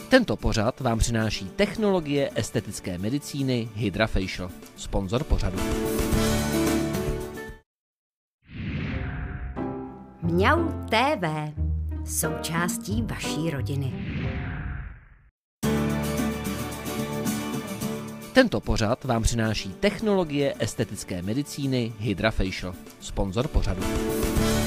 Tento pořad vám přináší technologie estetické medicíny HydraFacial, sponzor pořadu. Mňau TV, součástí vaší rodiny. Tento pořad vám přináší technologie estetické medicíny HydraFacial, sponzor pořadu.